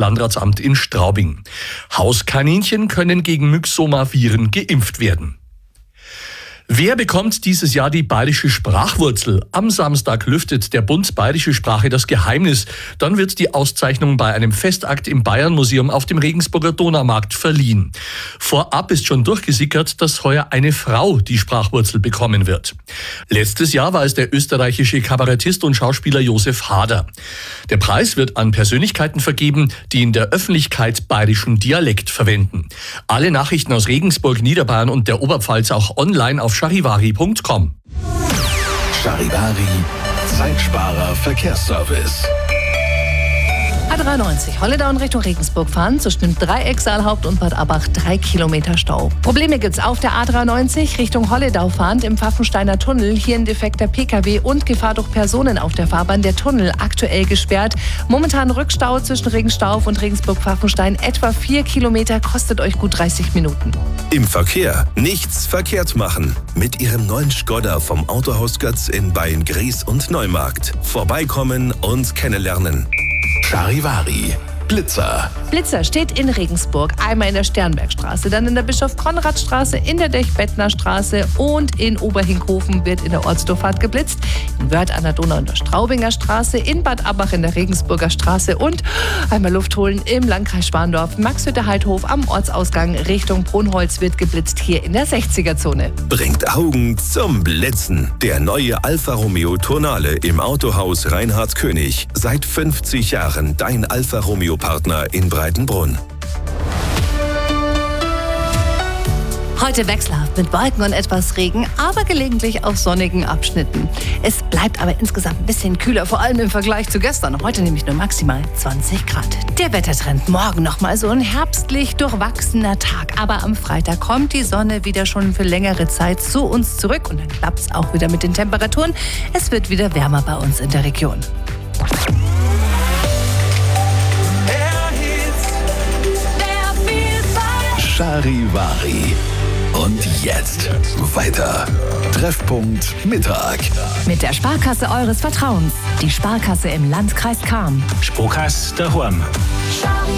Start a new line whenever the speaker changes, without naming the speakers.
Landratsamt in Straubing. Hauskaninchen können gegen Myxoma-Viren geimpft werden. Wer bekommt dieses Jahr die bayerische Sprachwurzel? Am Samstag lüftet der Bund Bayerische Sprache das Geheimnis. Dann wird die Auszeichnung bei einem Festakt im Bayernmuseum auf dem Regensburger Donaumarkt verliehen. Vorab ist schon durchgesickert, dass heuer eine Frau die Sprachwurzel bekommen wird. Letztes Jahr war es der österreichische Kabarettist und Schauspieler Josef Hader. Der Preis wird an Persönlichkeiten vergeben, die in der Öffentlichkeit bayerischen Dialekt verwenden. Alle Nachrichten aus Regensburg, Niederbayern und der Oberpfalz auch online auf charivari.com.
Charivari, Zeitsparer Verkehrsservice.
A93, Holledau in Richtung Regensburg fahren, zwischen Dreieck, Saalhaupt und Bad Abbach 3 Kilometer Stau. Probleme gibt's auf der A93 Richtung Holledau fahrend im Pfaffensteiner Tunnel. Hier ein defekter PKW und Gefahr durch Personen auf der Fahrbahn. Der Tunnel aktuell gesperrt. Momentan Rückstau zwischen Regenstauf und Regensburg-Pfaffenstein. Etwa 4 Kilometer, kostet euch gut 30 Minuten.
Im Verkehr nichts verkehrt machen. Mit Ihrem neuen Skoda vom Autohaus Götz in Beyen-Gries und Neumarkt. Vorbeikommen und kennenlernen. Charivari, Blitzer.
Blitzer steht in Regensburg, einmal in der Sternbergstraße, dann in der Bischof-Konrad-Straße, in der Dech-Bettner-Straße und in Oberhinkhofen wird in der Ortsdurchfahrt geblitzt, in Wörth an der Donau in der Straubinger Straße, in Bad Abbach in der Regensburger Straße und einmal Luft holen im Landkreis Schwandorf, Maxhütte-Heidhof am Ortsausgang Richtung Brunholz wird geblitzt, hier in der 60er-Zone.
Bringt Augen zum Blitzen. Der neue Alfa Romeo Tonale im Autohaus Reinhard König. Seit 50 Jahren dein Alfa Romeo Partner in Breitenbrunn.
Heute wechselhaft mit Wolken und etwas Regen, aber gelegentlich auf sonnigen Abschnitten. Es bleibt aber insgesamt ein bisschen kühler, vor allem im Vergleich zu gestern. Heute nämlich nur maximal 20 Grad. Der Wettertrend morgen nochmal so ein herbstlich durchwachsener Tag. Aber am Freitag kommt die Sonne wieder schon für längere Zeit zu uns zurück. Und dann klappt es auch wieder mit den Temperaturen. Es wird wieder wärmer bei uns in der Region.
Charivari. Und jetzt weiter. Treffpunkt Mittag.
Mit der Sparkasse eures Vertrauens. Die Sparkasse im Landkreis Cham.
Sparkasse daheim.